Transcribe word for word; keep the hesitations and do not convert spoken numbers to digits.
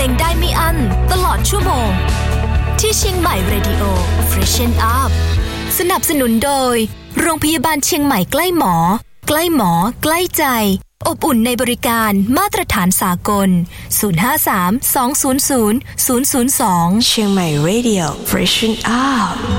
งได้ไม่อั้นตลอดชั่วโมงที่เชียงใหม่ Radio Freshen Up สนับสนุนโดยโรงพยาบาลเชียงใหม่ใกล้หมอใกล้หมอใกล้ใจอบอุ่นในบริการมาตรฐานสากลศูนย์ ห้า สาม สอง ศูนย์ ศูนย์ ศูนย์ ศูนย์ สองเชียงใหม่ Radio Freshen Up